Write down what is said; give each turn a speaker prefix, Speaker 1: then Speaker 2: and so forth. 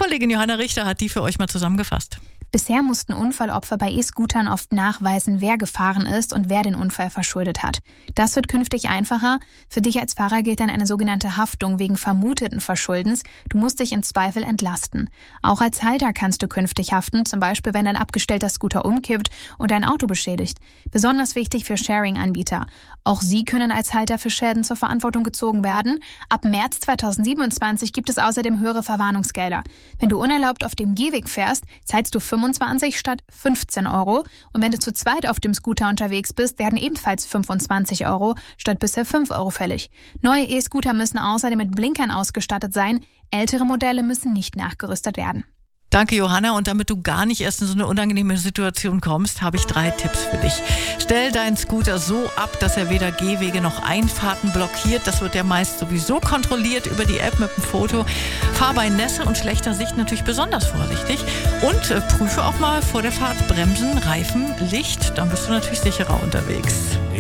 Speaker 1: Kollegin Johanna Richter hat die für euch mal zusammengefasst.
Speaker 2: Bisher mussten Unfallopfer bei E-Scootern oft nachweisen, wer gefahren ist und wer den Unfall verschuldet hat. Das wird künftig einfacher. Für dich als Fahrer gilt dann eine sogenannte Haftung wegen vermuteten Verschuldens. Du musst dich im Zweifel entlasten. Auch als Halter kannst du künftig haften, zum Beispiel wenn ein abgestellter Scooter umkippt und dein Auto beschädigt. Besonders wichtig für Sharing-Anbieter. Auch sie können als Halter für Schäden zur Verantwortung gezogen werden. Ab März 2027 gibt es außerdem höhere Verwarnungsgelder. Wenn du unerlaubt auf dem Gehweg fährst, zahlst du 25 statt 15 Euro. Und wenn du zu zweit auf dem Scooter unterwegs bist, werden ebenfalls 25 Euro statt bisher 5 Euro fällig. Neue E-Scooter müssen außerdem mit Blinkern ausgestattet sein. Ältere Modelle müssen nicht nachgerüstet werden.
Speaker 1: Danke, Johanna. Und damit du gar nicht erst in so eine unangenehme Situation kommst, habe ich 3 Tipps für dich. Stell deinen Scooter so ab, dass er weder Gehwege noch Einfahrten blockiert. Das wird ja meist sowieso kontrolliert über die App mit dem Foto. Fahr bei Nässe und schlechter Sicht natürlich besonders vorsichtig. Und prüfe auch mal vor der Fahrt Bremsen, Reifen, Licht. Dann bist du natürlich sicherer unterwegs.